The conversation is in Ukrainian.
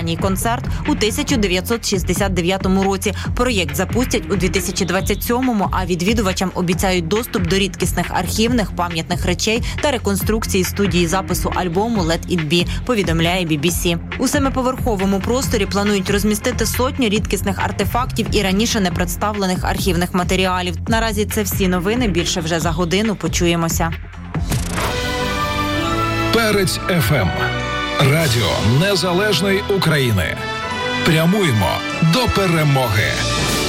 останній концерт у 1969 році. Проєкт запустять у 2027-му, а відвідувачам обіцяють доступ до рідкісних архівних пам'ятних речей та реконструкції студії запису альбому Let It Be, повідомляє BBC. У 7-поверховому просторі планують розмістити сотню рідкісних артефактів і раніше не представлених архівних матеріалів. Наразі це всі новини. Більше вже за годину. Почуємося. Перець ФМ. Радіо Незалежної України. Прямуємо до перемоги.